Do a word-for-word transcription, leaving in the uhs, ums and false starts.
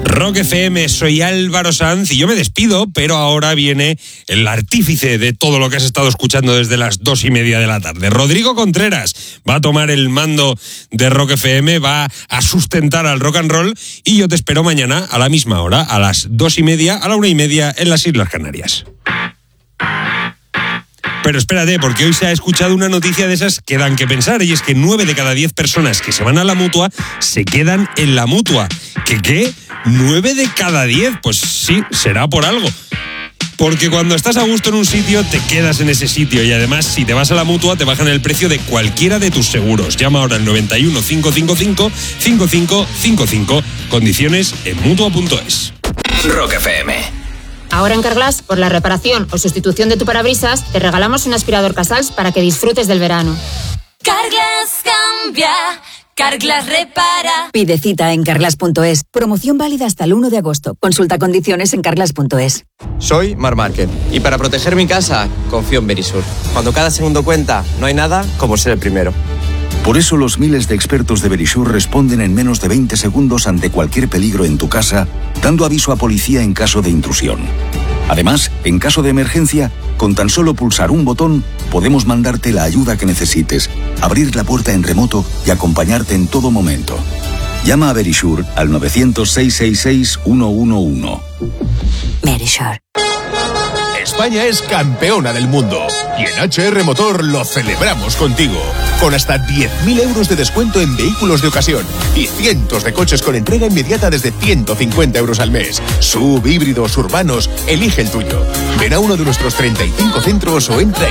Rock F M, soy Álvaro Sanz y yo me despido, pero ahora viene el artífice de todo lo que has estado escuchando desde las dos y media de la tarde. Rodrigo Contreras va a tomar el mando de Rock F M, va a sustentar al rock and roll y yo te espero mañana a la misma hora, a las dos y media, a la una y media en las Islas Canarias. Pero espérate, porque hoy se ha escuchado una noticia de esas que dan que pensar, y es que nueve de cada diez personas que se van a la Mutua se quedan en la Mutua. ¿Qué qué? ¿nueve de cada diez? Pues sí, será por algo. Porque cuando estás a gusto en un sitio, te quedas en ese sitio. Y además, si te vas a la Mutua, te bajan el precio de cualquiera de tus seguros. Llama ahora al noventa y uno, cinco cinco cinco, cinco cinco cinco cinco. Condiciones en mutua punto es. Rock F M. Ahora en Carglass, por la reparación o sustitución de tu parabrisas, te regalamos un aspirador Casals para que disfrutes del verano. Carglass cambia, Carglass repara. Pide cita en carglass punto es. Promoción válida hasta el uno de agosto. Consulta condiciones en carglass punto es. Soy Mar Márquez y para proteger mi casa confío en Verisur. Cuando cada segundo cuenta, no hay nada como ser el primero. Por eso los miles de expertos de Verisur responden en menos de veinte segundos ante cualquier peligro en tu casa, dando aviso a policía en caso de intrusión. Además, en caso de emergencia, con tan solo pulsar un botón, podemos mandarte la ayuda que necesites, abrir la puerta en remoto y acompañarte en todo momento. Llama a Verisur al novecientos, seiscientos sesenta y seis, ciento once. Verisur. España es campeona del mundo y en H R Motor lo celebramos contigo. Con hasta diez mil euros de descuento en vehículos de ocasión y cientos de coches con entrega inmediata desde ciento cincuenta euros al mes. Sub, híbridos, urbanos, elige el tuyo. Ven a uno de nuestros treinta y cinco centros o entra